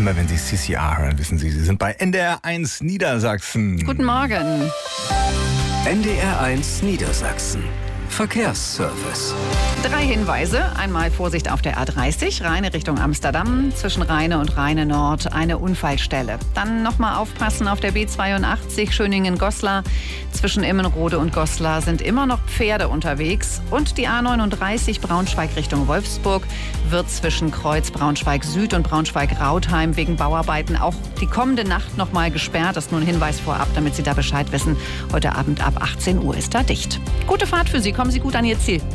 Immer wenn Sie CCR hören, wissen Sie sind bei NDR1 Niedersachsen. Guten Morgen. NDR1 Niedersachsen. Verkehrsservice. 3 Hinweise. Einmal Vorsicht auf der A30, Rheine Richtung Amsterdam. Zwischen Rheine und Rheine Nord eine Unfallstelle. Dann nochmal aufpassen auf der B82 Schöningen-Goslar. Zwischen Immenrode und Goslar sind immer noch Pferde unterwegs. Und die A39 Braunschweig Richtung Wolfsburg wird zwischen Kreuz Braunschweig Süd und Braunschweig-Rautheim wegen Bauarbeiten auch die kommende Nacht nochmal gesperrt. Das ist nur ein Hinweis vorab, damit Sie da Bescheid wissen. Heute Abend ab 18 Uhr ist da dicht. Gute Fahrt für Sie. Kommen Sie gut an Ihr Ziel.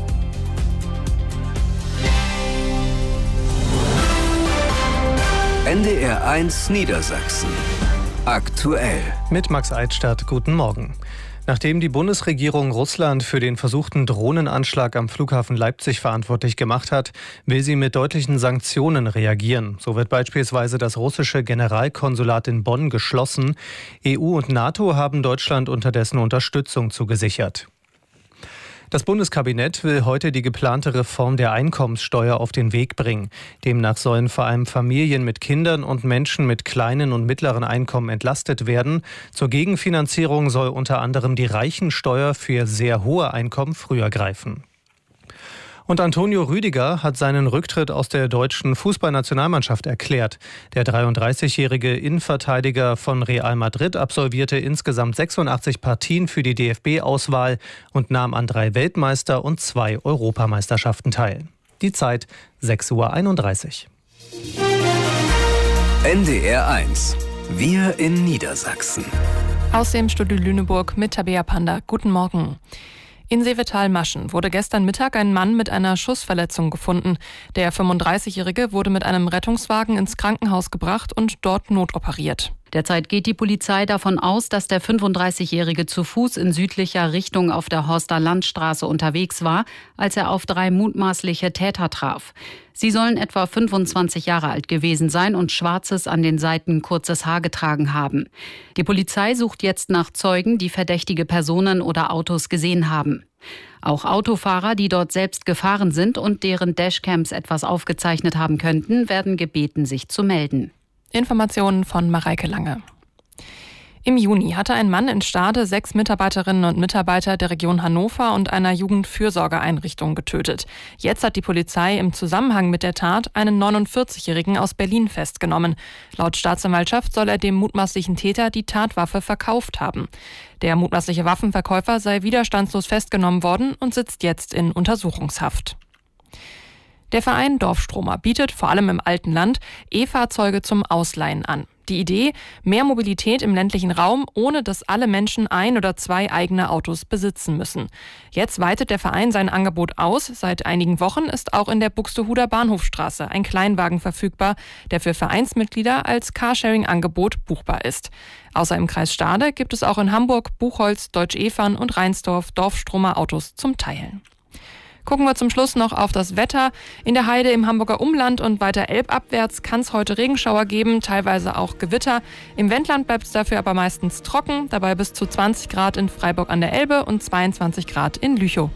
NDR1 Niedersachsen. Aktuell. Mit Max Eidstadt, guten Morgen. Nachdem die Bundesregierung Russland für den versuchten Drohnenanschlag am Flughafen Leipzig verantwortlich gemacht hat, will sie mit deutlichen Sanktionen reagieren. So wird beispielsweise das russische Generalkonsulat in Bonn geschlossen. EU und NATO haben Deutschland unterdessen Unterstützung zugesichert. Das Bundeskabinett will heute die geplante Reform der Einkommenssteuer auf den Weg bringen. Demnach sollen vor allem Familien mit Kindern und Menschen mit kleinen und mittleren Einkommen entlastet werden. Zur Gegenfinanzierung soll unter anderem die Reichensteuer für sehr hohe Einkommen früher greifen. Und Antonio Rüdiger hat seinen Rücktritt aus der deutschen Fußballnationalmannschaft erklärt. Der 33-jährige Innenverteidiger von Real Madrid absolvierte insgesamt 86 Partien für die DFB-Auswahl und nahm an 3 Weltmeister- und 2 Europameisterschaften teil. Die Zeit 6:31 Uhr. NDR1. Wir in Niedersachsen. Aus dem Studio Lüneburg mit Tabea Panda. Guten Morgen. In Seevetal-Maschen wurde gestern Mittag ein Mann mit einer Schussverletzung gefunden. Der 35-Jährige wurde mit einem Rettungswagen ins Krankenhaus gebracht und dort notoperiert. Derzeit geht die Polizei davon aus, dass der 35-Jährige zu Fuß in südlicher Richtung auf der Horster Landstraße unterwegs war, als er auf 3 mutmaßliche Täter traf. Sie sollen etwa 25 Jahre alt gewesen sein und schwarzes, an den Seiten kurzes Haar getragen haben. Die Polizei sucht jetzt nach Zeugen, die verdächtige Personen oder Autos gesehen haben. Auch Autofahrer, die dort selbst gefahren sind und deren Dashcams etwas aufgezeichnet haben könnten, werden gebeten, sich zu melden. Informationen von Mareike Lange. Im Juni hatte ein Mann in Stade 6 Mitarbeiterinnen und Mitarbeiter der Region Hannover und einer Jugendfürsorgeeinrichtung getötet. Jetzt hat die Polizei im Zusammenhang mit der Tat einen 49-Jährigen aus Berlin festgenommen. Laut Staatsanwaltschaft soll er dem mutmaßlichen Täter die Tatwaffe verkauft haben. Der mutmaßliche Waffenverkäufer sei widerstandslos festgenommen worden und sitzt jetzt in Untersuchungshaft. Der Verein Dorfstromer bietet vor allem im alten Land E-Fahrzeuge zum Ausleihen an. Die Idee: mehr Mobilität im ländlichen Raum, ohne dass alle Menschen 1 oder 2 eigene Autos besitzen müssen. Jetzt weitet der Verein sein Angebot aus. Seit einigen Wochen ist auch in der Buxtehuder Bahnhofstraße ein Kleinwagen verfügbar, der für Vereinsmitglieder als Carsharing-Angebot buchbar ist. Außer im Kreis Stade gibt es auch in Hamburg, Buchholz, Deutsch-Efern und Reinsdorf Dorfstromer Autos zum Teilen. Gucken wir zum Schluss noch auf das Wetter. In der Heide im Hamburger Umland und weiter elbabwärts kann es heute Regenschauer geben, teilweise auch Gewitter. Im Wendland bleibt es dafür aber meistens trocken, dabei bis zu 20 Grad in Freiburg an der Elbe und 22 Grad in Lüchow.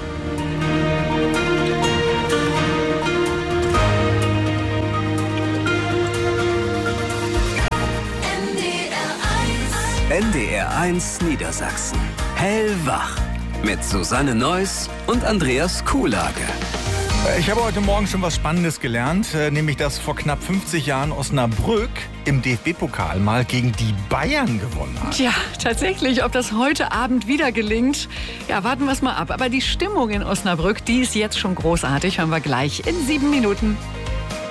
NDR1 Niedersachsen. Hellwach. Mit Susanne Neuss und Andreas Kuhlage. Ich habe heute Morgen schon was Spannendes gelernt, nämlich dass vor knapp 50 Jahren Osnabrück im DFB-Pokal mal gegen die Bayern gewonnen hat. Ja, tatsächlich. Ob das heute Abend wieder gelingt, ja, warten wir es mal ab. Aber die Stimmung in Osnabrück, die ist jetzt schon großartig. Hören wir gleich in 7 Minuten.